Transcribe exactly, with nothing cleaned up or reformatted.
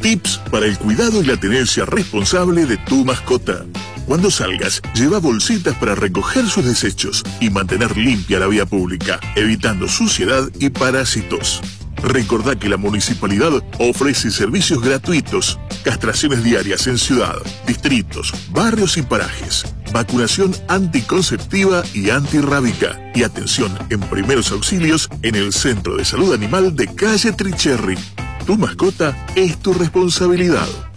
Tips para el cuidado y la tenencia responsable de tu mascota. Cuando salgas, lleva bolsitas para recoger sus desechos y mantener limpia la vía pública, evitando suciedad y parásitos. Recordá que la municipalidad ofrece servicios gratuitos, castraciones diarias en ciudad, distritos, barrios y parajes, vacunación anticonceptiva y antirrábica y atención en primeros auxilios en el Centro de Salud Animal de Calle Tricherry. Tu mascota es tu responsabilidad.